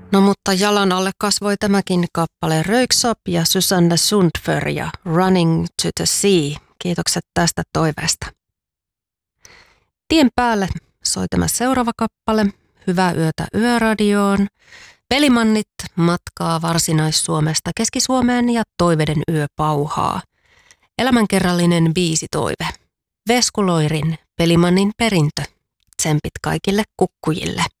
No mutta jalan alle kasvoi tämäkin kappale Röyksopp ja Susanne Sundför ja Running to the Sea. Kiitokset tästä toiveesta. Tien päälle soi tämä seuraava kappale. Hyvää yötä Yöradioon. Pelimannit matkaa Varsinais-Suomesta Keski-Suomeen ja toiveiden yö pauhaa. Elämänkerrallinen biisitoive. Vesku Loirin Pelimannin perintö. Tsempit kaikille kukkujille.